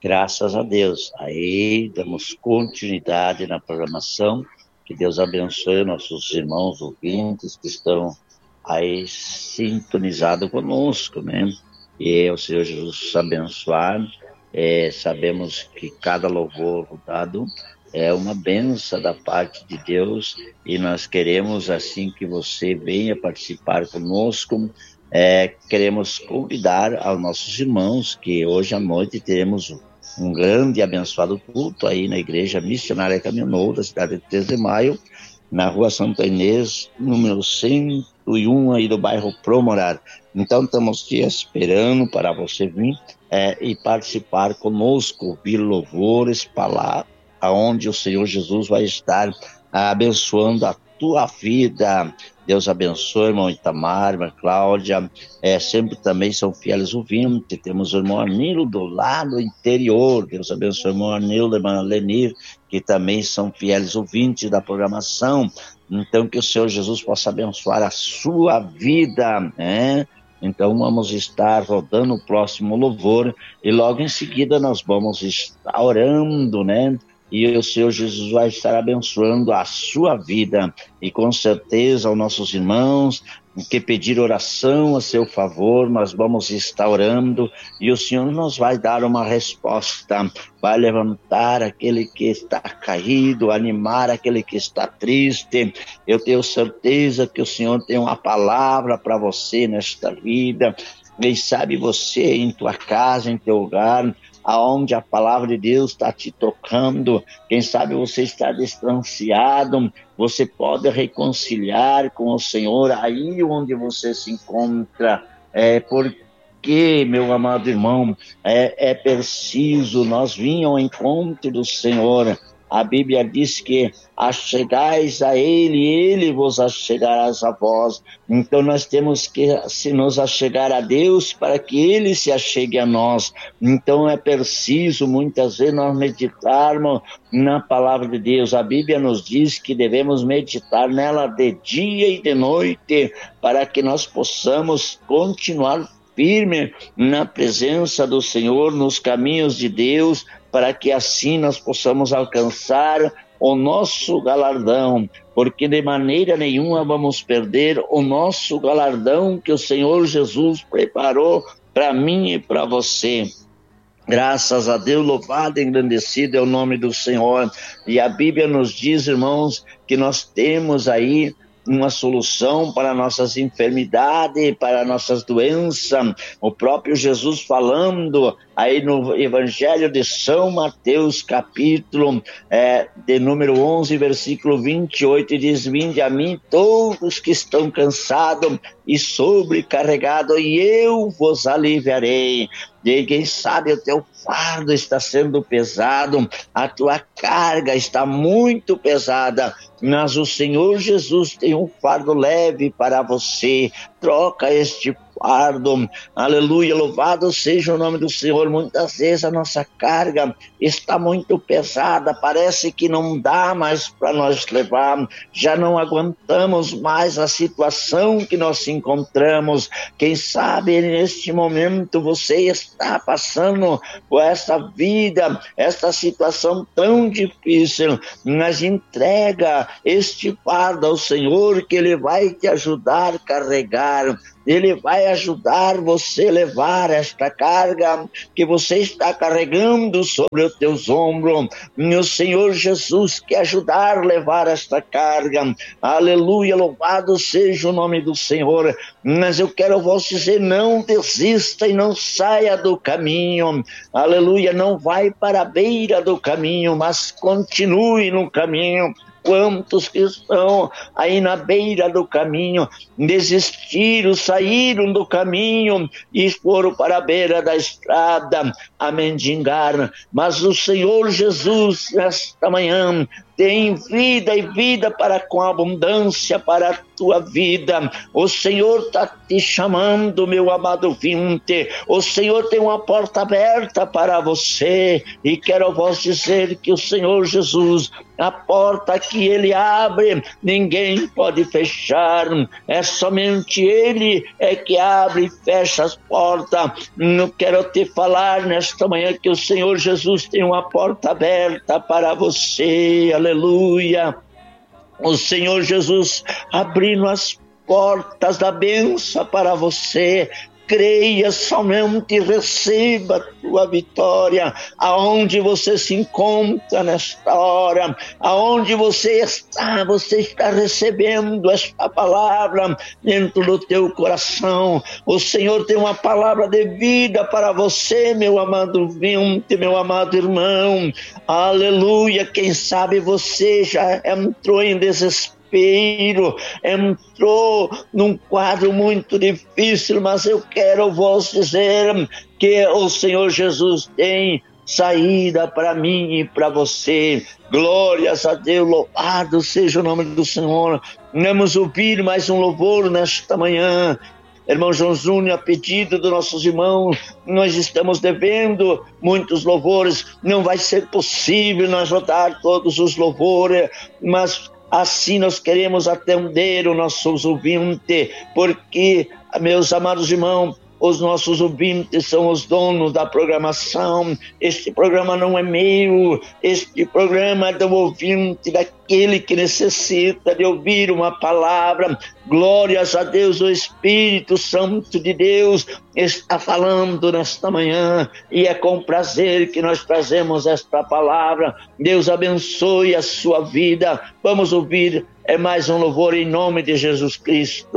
Graças a Deus. Aí damos continuidade na programação. Que Deus abençoe nossos irmãos ouvintes que estão aí sintonizados conosco, né? E o Senhor Jesus abençoar. Sabemos que cada louvor dado é uma benção da parte de Deus e nós queremos assim que você venha participar conosco. Queremos convidar aos nossos irmãos que hoje à noite teremos um grande e abençoado culto aí na Igreja Missionária Caminho da cidade de 13 de Maio, na rua Santa Inês, número 101, aí do bairro Promorar. Então, estamos te esperando para você vir e participar conosco, ouvir louvores, falar, aonde o Senhor Jesus vai estar abençoando a tua vida. Deus abençoe, irmão Itamar, irmã Cláudia, sempre também são fiéis ouvintes. Temos o irmão Arnilo do lado interior. Deus abençoe o irmão Arnilo, a irmã Lenir, que também são fiéis ouvintes da programação. Então, que o Senhor Jesus possa abençoar a sua vida, né? Então, vamos estar rodando o próximo louvor e logo em seguida nós vamos estar orando, né? E o Senhor Jesus vai estar abençoando a sua vida. E com certeza, aos nossos irmãos que pedir oração a seu favor, nós vamos estar orando e o Senhor nos vai dar uma resposta. Vai levantar aquele que está caído, animar aquele que está triste. Eu tenho certeza que o Senhor tem uma palavra para você nesta vida. Quem sabe você em tua casa, em teu lugar, aonde a palavra de Deus está te tocando, quem sabe você está distanciado, você pode reconciliar com o Senhor aí onde você se encontra, porque, meu amado irmão, é preciso nós vir ao encontro do Senhor. A Bíblia diz que achegais a Ele, Ele vos achegarás a vós. Então nós temos que se nos achegar a Deus para que Ele se achegue a nós. Então é preciso muitas vezes nós meditarmos na palavra de Deus. A Bíblia nos diz que devemos meditar nela de dia e de noite para que nós possamos continuar firme na presença do Senhor, nos caminhos de Deus, para que assim nós possamos alcançar o nosso galardão, porque de maneira nenhuma vamos perder o nosso galardão que o Senhor Jesus preparou para mim e para você. Graças a Deus, louvado e engrandecido é o nome do Senhor. E a Bíblia nos diz, irmãos, que nós temos aí uma solução para nossas enfermidades, para nossas doenças. O próprio Jesus falando aí no Evangelho de São Mateus, capítulo de número 11, versículo 28, diz: vinde a mim todos que estão cansados e sobrecarregados, e eu vos aliviarei. E quem sabe o teu fardo está sendo pesado, a tua carga está muito pesada, mas o Senhor Jesus tem um fardo leve para você. Troca este fardo, aleluia, louvado seja o nome do Senhor. Muitas vezes a nossa carga está muito pesada, parece que não dá mais para nós levar, já não aguentamos mais a situação que nós encontramos. Quem sabe neste momento você está passando por essa vida, esta situação tão difícil, mas entrega este fardo ao Senhor, que Ele vai te ajudar a carregar. Ele vai ajudar você a levar esta carga que você está carregando sobre os teus ombros. E o Senhor Jesus quer ajudar a levar esta carga. Aleluia, louvado seja o nome do Senhor. Mas eu quero vos dizer, não desista e não saia do caminho. Aleluia, não vai para a beira do caminho, mas continue no caminho. Quantos que estão aí na beira do caminho desistiram, saíram do caminho e foram para a beira da estrada a mendigar, mas o Senhor Jesus nesta manhã tem vida e vida para com abundância para a tua vida. O Senhor está te chamando, meu amado ouvinte. O Senhor tem uma porta aberta para você e quero a vos dizer que o Senhor Jesus, a porta que Ele abre, ninguém pode fechar. É somente Ele que abre e fecha as portas. Não quero te falar nesta manhã que o Senhor Jesus tem uma porta aberta para você. Aleluia. O Senhor Jesus abrindo as portas da bênção para você. Creia somente e receba a tua vitória. Aonde você se encontra nesta hora, aonde você está recebendo esta palavra dentro do teu coração. O Senhor tem uma palavra de vida para você, meu amado ouvinte, meu amado irmão. Aleluia. Quem sabe você já entrou em desespero, entrou num quadro muito difícil, mas eu quero vos dizer que o Senhor Jesus tem saída para mim e para você. Glórias a Deus, louvado seja o nome do Senhor. Vamos ouvir mais um louvor nesta manhã. Irmão João Júnior, a pedido dos nossos irmãos, nós estamos devendo muitos louvores, não vai ser possível nós rodar todos os louvores, mas assim nós queremos atender os nossos ouvintes, porque, meus amados irmãos, os nossos ouvintes são os donos da programação. Este programa não é meu, este programa é do ouvinte, daquele que necessita de ouvir uma palavra. Glórias a Deus, o Espírito Santo de Deus está falando nesta manhã e é com prazer que nós trazemos esta palavra. Deus abençoe a sua vida. Vamos ouvir mais um louvor em nome de Jesus Cristo.